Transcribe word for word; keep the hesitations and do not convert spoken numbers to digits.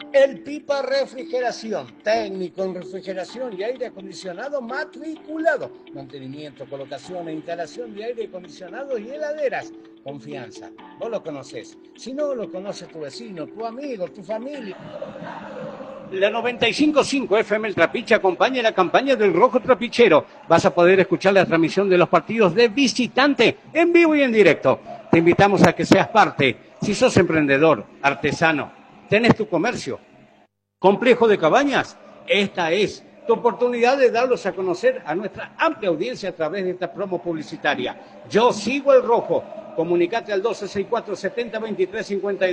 El Pipa Refrigeración, técnico en refrigeración y aire acondicionado matriculado. Mantenimiento, colocación e instalación de aire acondicionado y heladeras. Confianza, vos lo conocés. Si no, lo conoce tu vecino, tu amigo, tu familia. La noventa y cinco punto cinco F M El Trapiche acompaña la campaña del Rojo Trapichero. Vas a poder escuchar la transmisión de los partidos de visitante en vivo y en directo. Te invitamos a que seas parte. Si sos emprendedor, artesano, tenés tu comercio, complejo de cabañas, esta es tu oportunidad de darlos a conocer a nuestra amplia audiencia a través de esta promo publicitaria. Yo sigo el Rojo. Comunicate al doce sesenta y cuatro setenta veintitrés cincuenta y dos.